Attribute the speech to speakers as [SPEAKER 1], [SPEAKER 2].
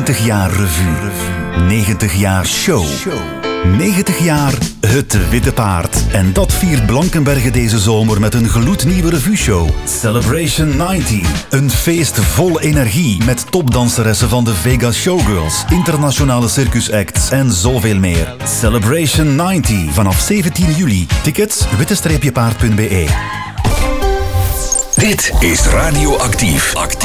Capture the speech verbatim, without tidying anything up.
[SPEAKER 1] negentig jaar revue. negentig jaar show. negentig jaar Het Witte Paard. En dat viert Blankenberge deze zomer met een gloednieuwe revue-show. Celebration negentig. Een feest vol energie met topdanseressen van de Vegas Showgirls, internationale circusacts en zoveel meer. Celebration negentig. Vanaf zeventien juli. Tickets witte paard punt be.
[SPEAKER 2] Dit is Radioactief. Actief.